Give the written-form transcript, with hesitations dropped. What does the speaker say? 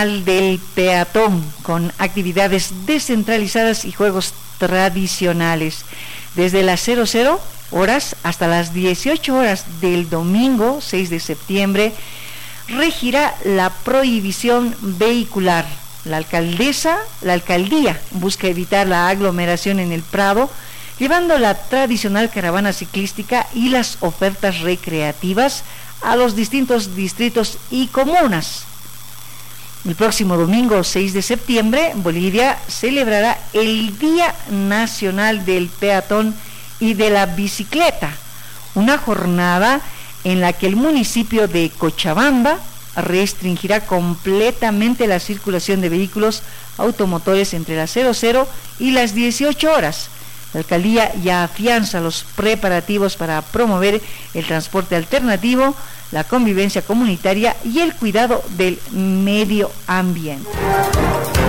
del peatón, con actividades descentralizadas y juegos tradicionales. Desde las 00 horas hasta las 18 horas del domingo 6 de septiembre regirá la prohibición vehicular. La alcaldía busca evitar la aglomeración en el Prado, llevando la tradicional caravana ciclística y las ofertas recreativas a los distintos distritos y comunas. El próximo domingo 6 de septiembre, Bolivia celebrará el Día Nacional del Peatón y de la Bicicleta, una jornada en la que el municipio de Cochabamba restringirá completamente la circulación de vehículos automotores entre las 00 y las 18 horas. La alcaldía ya afianza los preparativos para promover el transporte alternativo, la convivencia comunitaria y el cuidado del medio ambiente.